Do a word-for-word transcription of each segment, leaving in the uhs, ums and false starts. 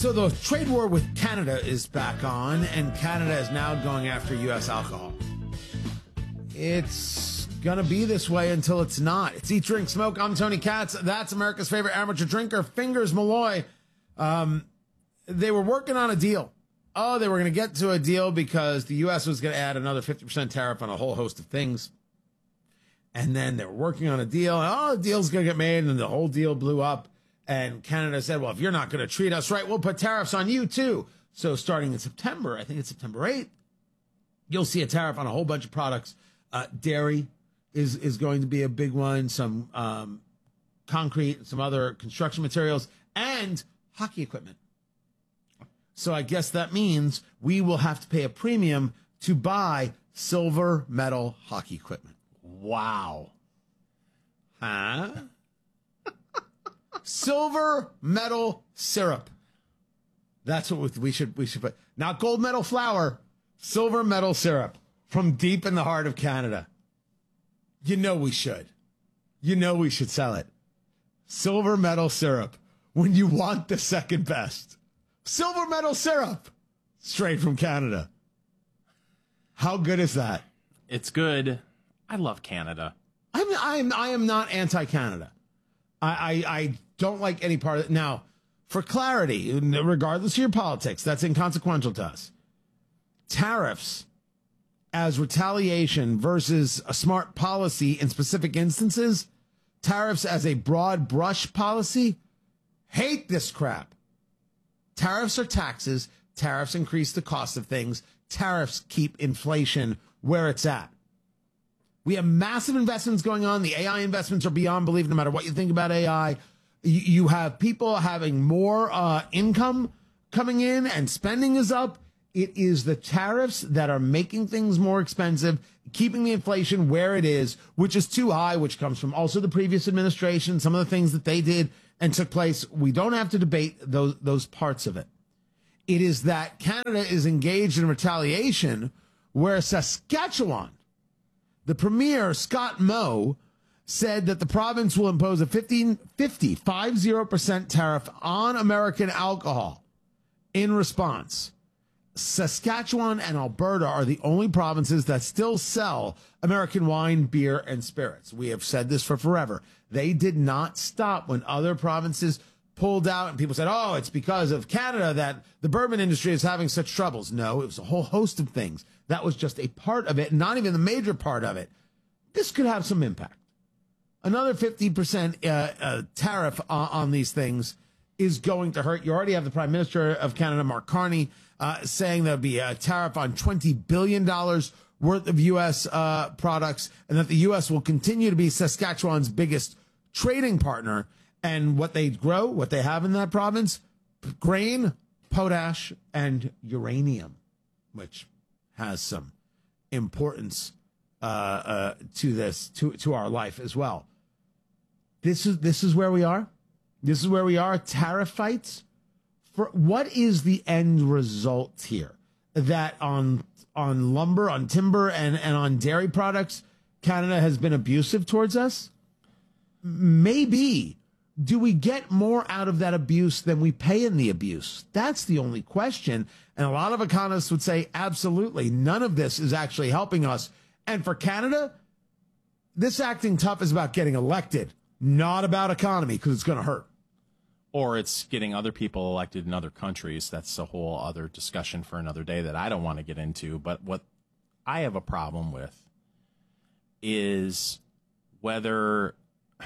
So the trade war with Canada is back on, and Canada is now going after U S alcohol. It's going to be this way until it's not. It's Eat, Drink, Smoke. I'm Tony Katz. That's America's favorite amateur drinker, Fingers Malloy. Um, they were working on a deal. Oh, they were going to get to a deal because the U S was going to add another fifty percent tariff on a whole host of things. And then they were working on a deal. And, oh, the deal's going to get made, and the whole deal blew up. And Canada said, well, if you're not going to treat us right, we'll put tariffs on you, too. So starting in September, I think it's September eighth, you'll see a tariff on a whole bunch of products. Uh, dairy is, is going to be a big one, some um, concrete, some other construction materials, and hockey equipment. So I guess that means we will have to pay a premium to buy silver medal hockey equipment. Wow. Huh? Silver medal syrup. That's what we should we should put. Not gold medal flour, silver medal syrup from deep in the heart of Canada. You know we should. You know we should sell it. Silver medal syrup when you want the second best. Silver medal syrup straight from Canada. How good is that? It's good. I love Canada. I'm I'm I am not anti-Canada. I, I I don't like any part of it. Now, for clarity, regardless of your politics, that's inconsequential to us. Tariffs as retaliation versus a smart policy in specific instances, tariffs as a broad brush policy, hate this crap. Tariffs are taxes. Tariffs increase the cost of things. Tariffs keep inflation where it's at. We have massive investments going on. The A I investments are beyond belief, no matter what you think about A I. You, you have people having more uh, income coming in, and spending is up. It is the tariffs that are making things more expensive, keeping the inflation where it is, which is too high, which comes from also the previous administration, some of the things that they did and took place. We don't have to debate those, those parts of it. It is that Canada is engaged in retaliation, where Saskatchewan, the premier, Scott Moe, said that the province will impose a fifteen, fifty, fifty percent tariff on American alcohol in response. Saskatchewan and Alberta are the only provinces that still sell American wine, beer, and spirits. We have said this for forever. They did not stop when other provinces pulled out, and people said, oh, it's because of Canada that the bourbon industry is having such troubles. No, it was a whole host of things. That was just a part of it, not even the major part of it. This could have some impact. Another fifty percent uh, uh, tariff on, on these things is going to hurt. You already have the Prime Minister of Canada, Mark Carney, uh, saying there'll be a tariff on twenty billion dollars worth of U S uh, products, and that the U S will continue to be Saskatchewan's biggest trading partner. And what they grow, what they have in that province, grain, potash, and uranium, which has some importance uh, uh, to this, to to our life as well. This is this is where we are. This is where we are. Tariff fights. For what is the end result here? That on on lumber, on timber, and and on dairy products, Canada has been abusive towards us? Maybe. Do we get more out of that abuse than we pay in the abuse? That's the only question. And a lot of economists would say, absolutely, none of this is actually helping us. And for Canada, this acting tough is about getting elected, not about economy, because it's going to hurt. Or it's getting other people elected in other countries. That's a whole other discussion for another day that I don't want to get into. But what I have a problem with is whether...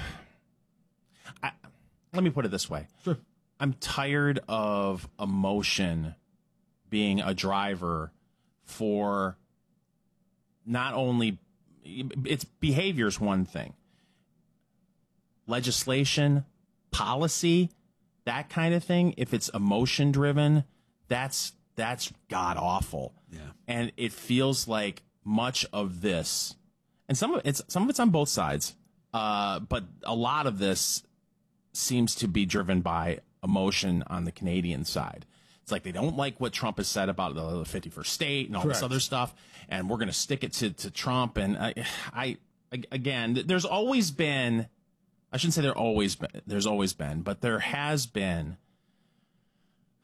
I, let me put it this way. Sure. I'm tired of emotion being a driver for not only its behavior is one thing. Legislation, policy, that kind of thing, if it's emotion driven, that's that's god awful. Yeah. And it feels like much of this, and some of it's some of it's on both sides, uh, but a lot of this seems to be driven by emotion on the Canadian side. It's like they don't like what Trump has said about the fifty-first state and all Correct. this other stuff, and we're going to stick it to, to Trump. And I, I, again, there's always been, I shouldn't say there always been, there's always been, but there has been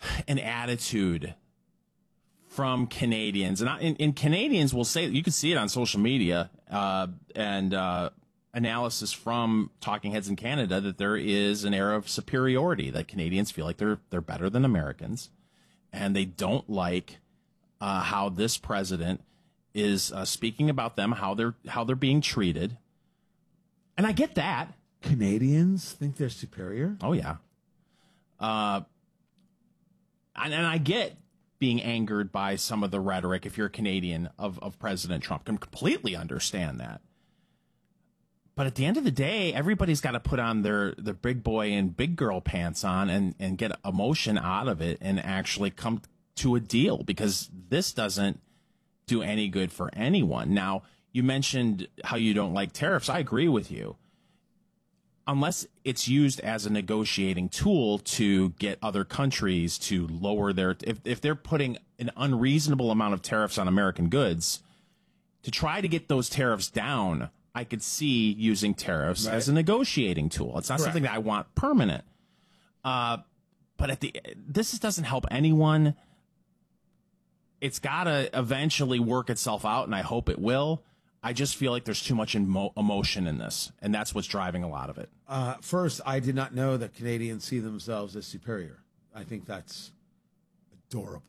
an attitude from Canadians, and, I, and, and Canadians will say, you can see it on social media uh, and uh, analysis from talking heads in Canada, that there is an air of superiority, that Canadians feel like they're they're better than Americans, and they don't like uh, how this president is uh, speaking about them, how they're how they're being treated, and I get that. Canadians think they're superior? Oh yeah, uh, and, and I get being angered by some of the rhetoric, if you're a Canadian, of, of President Trump. Can completely understand that. But at the end of the day, everybody's got to put on their, their big boy and big girl pants on and, and get emotion out of it and actually come to a deal, because this doesn't do any good for anyone. Now, you mentioned how you don't like tariffs. I agree with you. Unless it's used as a negotiating tool to get other countries to lower their, if, if they're putting an unreasonable amount of tariffs on American goods, to try to get those tariffs down, I could see using tariffs right. as a negotiating tool. It's not Correct. something that I want permanent. Uh, but at the this doesn't help anyone. It's got to eventually work itself out, and I hope it will. I just feel like there's too much emo- emotion in this, and that's what's driving a lot of it. Uh, first, I did not know that Canadians see themselves as superior. I think that's adorable.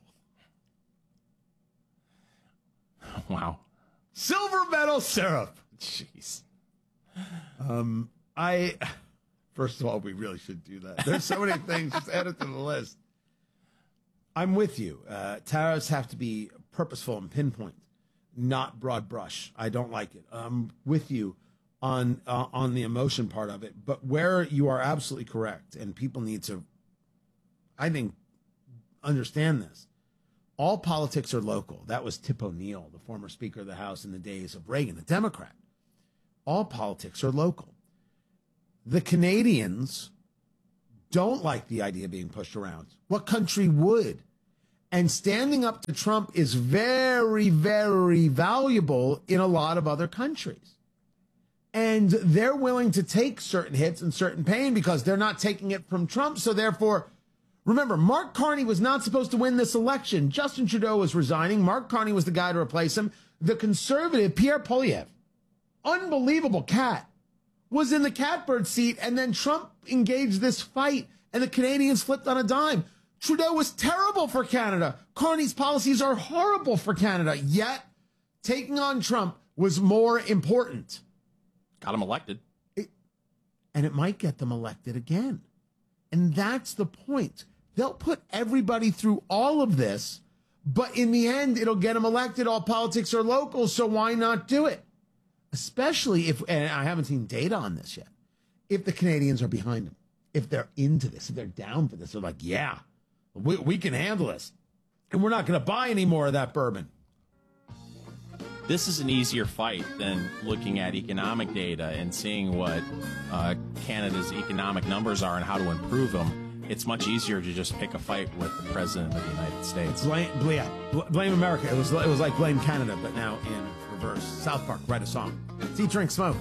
Wow. Silver medal syrup. Jeez. Um, I, first of all, we really should do that. There's so many things. Just add it to the list. I'm with you. Uh, tariffs have to be purposeful and pinpoint, not broad brush. I don't like it. I'm with you on uh, on the emotion part of it. But where you are absolutely correct, and people need to, I think, understand this. All politics are local. That was Tip O'Neill, the former Speaker of the House in the days of Reagan, a Democrat. All politics are local. The Canadians don't like the idea of being pushed around. What country would? And standing up to Trump is very, very valuable in a lot of other countries. And they're willing to take certain hits and certain pain because they're not taking it from Trump. So therefore, remember, Mark Carney was not supposed to win this election. Justin Trudeau was resigning. Mark Carney was the guy to replace him. The conservative, Pierre Poilievre, unbelievable cat, was in the catbird seat, and then Trump engaged this fight, and the Canadians flipped on a dime. Trudeau was terrible for Canada. Carney's policies are horrible for Canada, yet taking on Trump was more important. Got him elected. It, and it might get them elected again. And that's the point. They'll put everybody through all of this, but in the end, it'll get them elected. All politics are local, so why not do it? Especially if, and I haven't seen data on this yet, if the Canadians are behind them, if they're into this, if they're down for this, they're like, yeah, we, we can handle this. And we're not going to buy any more of that bourbon. This is an easier fight than looking at economic data and seeing what uh, Canada's economic numbers are and how to improve them. It's much easier to just pick a fight with the President of the United States. Blame, yeah, blame America. It was, it was like blame Canada, but now in reverse. South Park, write a song. Eat, drink, smoke.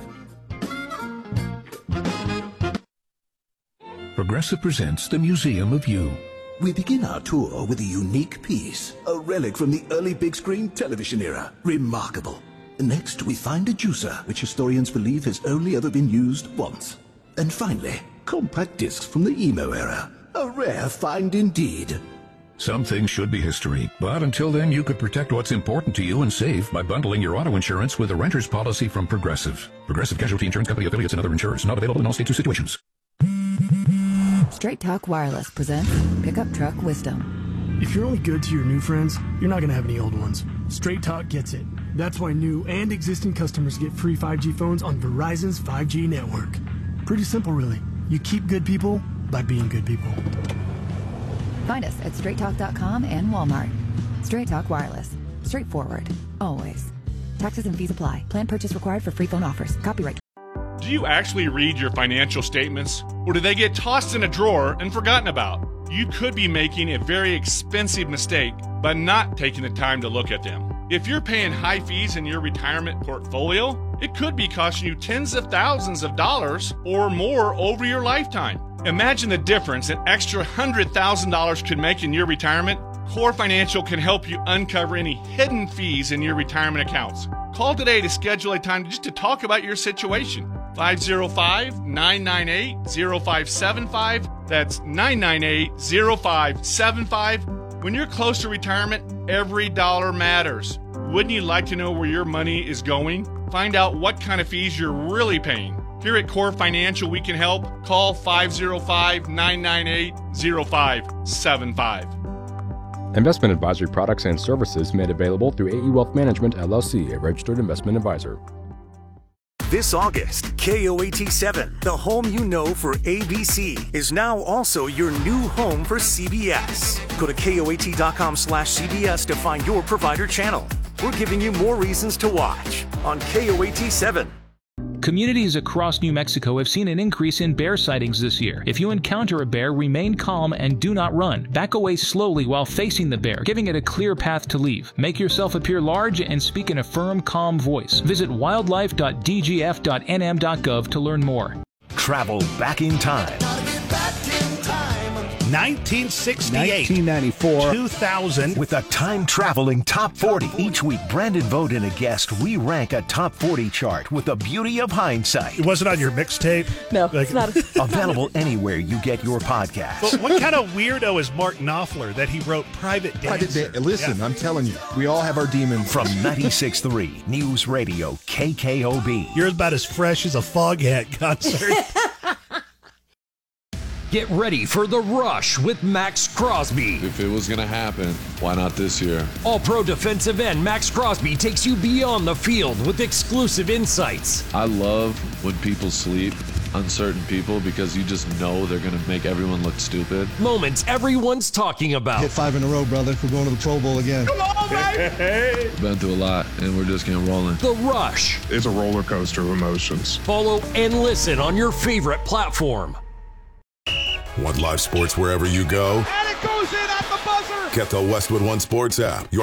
Progressive presents the Museum of You. We begin our tour with a unique piece, a relic from the early big screen television era. Remarkable. Next, we find a juicer, which historians believe has only ever been used once. And finally, compact discs from the emo era. A rare find indeed. Some things should be history, but until then you could protect what's important to you and save by bundling your auto insurance with a renter's policy from Progressive. Progressive Casualty Insurance Company affiliates and other insurers. Not available in all states or situations. Straight Talk Wireless presents Pickup Truck Wisdom. If you're only good to your new friends, you're not going to have any old ones. Straight Talk gets it. That's why new and existing customers get free five G phones on Verizon's five G network. Pretty simple, really. You keep good people by being good people. Find us at straight talk dot com and Walmart. Straight Talk Wireless. Straightforward. Always. Taxes and fees apply. Plan purchase required for free phone offers. Copyright. Do you actually read your financial statements, or do they get tossed in a drawer and forgotten about? You could be making a very expensive mistake by not taking the time to look at them. If you're paying high fees in your retirement portfolio, it could be costing you tens of thousands of dollars or more over your lifetime. Imagine the difference an extra one hundred thousand dollars could make in your retirement. Core Financial can help you uncover any hidden fees in your retirement accounts. Call today to schedule a time just to talk about your situation. five oh five, nine nine eight, oh five seven five. That's nine nine eight, oh five seven five. When you're close to retirement, every dollar matters. Wouldn't you like to know where your money is going? Find out what kind of fees you're really paying. Here at Core Financial, we can help. Call five oh five, nine nine eight, oh five seven five. Investment advisory products and services made available through A E Wealth Management, L L C, a registered investment advisor. This August, K O A T seven, the home you know for A B C, is now also your new home for C B S. Go to K O A T dot com slash C B S to find your provider channel. We're giving you more reasons to watch on K O A T seven. Communities across New Mexico have seen an increase in bear sightings this year. If you encounter a bear, remain calm and do not run. Back away slowly while facing the bear, giving it a clear path to leave. Make yourself appear large and speak in a firm, calm voice. Visit wildlife dot d g f dot n m dot gov to learn more. Travel back in time. nineteen sixty-eight, nineteen ninety-four, two thousand. With a time-traveling top forty. Each week, Brandon Vogt and a guest, we rank a top forty chart with the beauty of hindsight. It wasn't on your mixtape? No, like, it's not. Available anywhere you get your podcast. But what kind of weirdo is Mark Knopfler that he wrote Private Dancer? Private da- Listen, yeah. I'm telling you, we all have our demons. From ninety-six point three News Radio K K O B. You're about as fresh as a Foghat concert. Get ready for The Rush with Max Crosby. If it was going to happen, why not this year? All-Pro defensive end Max Crosby takes you beyond the field with exclusive insights. I love when people sleep on certain people because you just know they're going to make everyone look stupid. Moments everyone's talking about. Hit five in a row, brother. We're going to the Pro Bowl again. Come on, baby! Been through a lot, and we're just getting rolling. The Rush. It's a roller coaster of emotions. Follow and listen on your favorite platform. Want live sports wherever you go? And it goes in at the buzzer! Get the Westwood One Sports app. Your